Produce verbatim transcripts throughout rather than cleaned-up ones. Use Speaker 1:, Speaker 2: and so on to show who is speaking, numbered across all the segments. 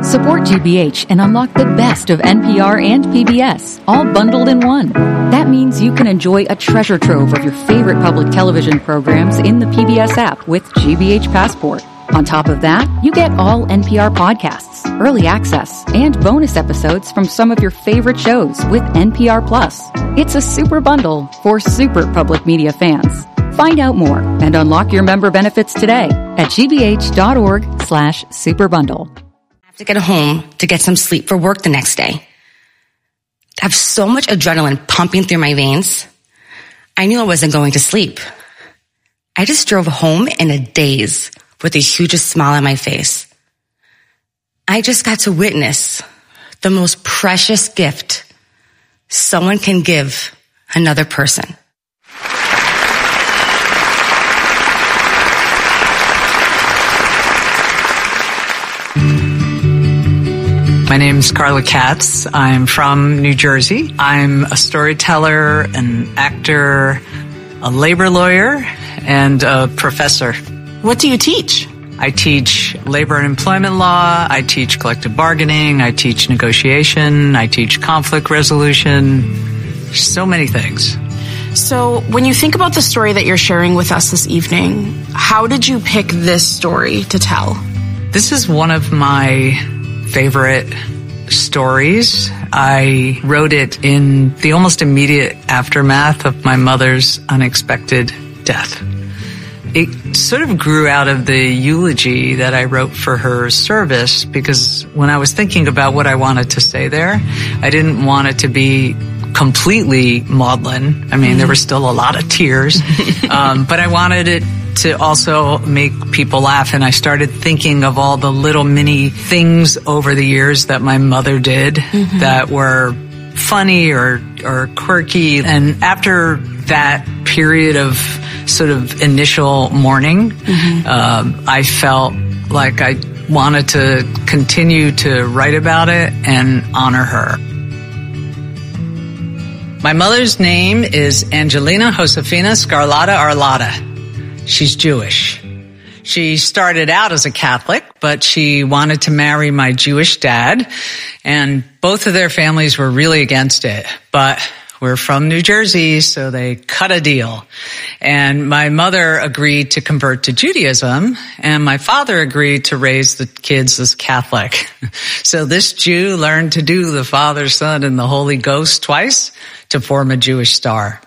Speaker 1: Support G B H and unlock the best of N P R and P B S, all bundled in one. That means you can enjoy a treasure trove of your favorite public television programs in the P B S app with G B H Passport. On top of that, you get all N P R podcasts, early access, and bonus episodes from some of your favorite shows with N P R Plus. It's a super bundle for super public media fans. Find out more and unlock your member benefits today at gbh.org slash superbundle.
Speaker 2: I have to get home to get some sleep for work the next day. I have so much adrenaline pumping through my veins. I knew I wasn't going to sleep. I just drove home in a daze with the hugest smile on my face. I just got to witness the most precious gift someone can give another person.
Speaker 3: My name's Carla Katz. I'm from New Jersey. I'm a storyteller, an actor, a labor lawyer, and a professor.
Speaker 4: What do you teach?
Speaker 3: I teach labor and employment law. I teach collective bargaining. I teach negotiation. I teach conflict resolution. So many things.
Speaker 4: So when you think about the story that you're sharing with us this evening, how did you pick this story to tell?
Speaker 3: This is one of my favorite stories. I wrote it in the almost immediate aftermath of my mother's unexpected death. It sort of grew out of the eulogy that I wrote for her service, because when I was thinking about what I wanted to say there, I didn't want it to be completely maudlin. I mean, there were still a lot of tears, um, but I wanted it to also make people laugh. And I started thinking of all the little mini things over the years that my mother did mm-hmm. that were funny or, or quirky. And after that period of sort of initial mourning, mm-hmm. um, I felt like I wanted to continue to write about it and honor her. My mother's name is Angelina Josefina Scarlata Arlata. She's Jewish. She started out as a Catholic, but she wanted to marry my Jewish dad, and both of their families were really against it. But we're from New Jersey, so they cut a deal. And my mother agreed to convert to Judaism, and my father agreed to raise the kids as Catholic. So this Jew learned to do the Father, Son, and the Holy Ghost twice to form a Jewish star.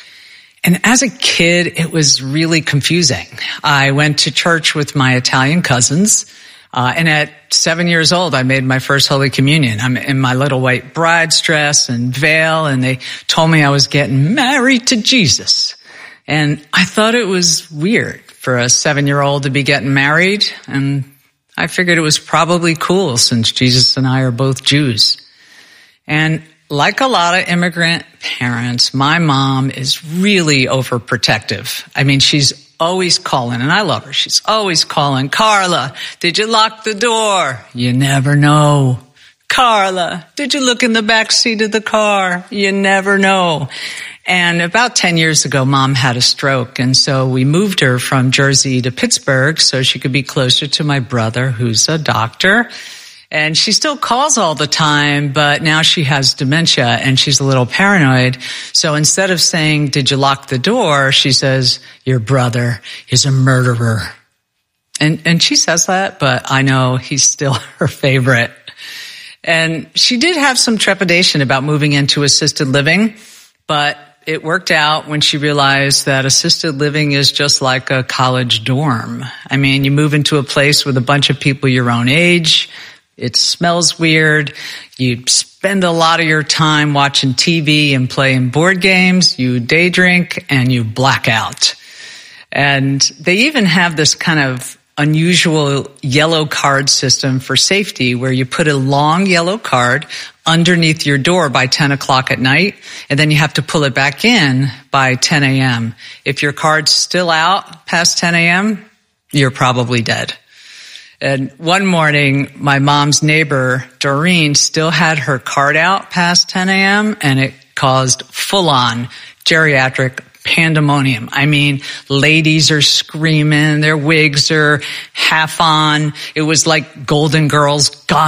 Speaker 3: And as a kid, it was really confusing. I went to church with my Italian cousins, uh, and at seven years old, I made my first Holy Communion. I'm in my little white bride's dress and veil, and they told me I was getting married to Jesus. And I thought it was weird for a seven-year-old to be getting married, and I figured it was probably cool since Jesus and I are both Jews. And like a lot of immigrant parents, my mom is really overprotective. I mean, she's always calling, and I love her. She's always calling, Carla, did you lock the door? You never know. Carla, did you look in the back seat of the car? You never know. And about ten years ago, Mom had a stroke, and so we moved her from Jersey to Pittsburgh so she could be closer to my brother, who's a doctor. And she still calls all the time, but now she has dementia and she's a little paranoid. So instead of saying, did you lock the door? She says, your brother is a murderer. And, and she says that, but I know he's still her favorite. And she did have some trepidation about moving into assisted living, but it worked out when she realized that assisted living is just like a college dorm. I mean, you move into a place with a bunch of people your own age. It smells weird. You spend a lot of your time watching T V and playing board games. You day drink and you black out. And they even have this kind of unusual yellow card system for safety where you put a long yellow card underneath your door by ten o'clock at night, and then you have to pull it back in by ten a.m. If your card's still out past ten a.m., you're probably dead. And one morning, my mom's neighbor, Doreen, still had her card out past ten a.m., and it caused full-on geriatric pandemonium. I mean, ladies are screaming, their wigs are half on. It was like Golden Girls gone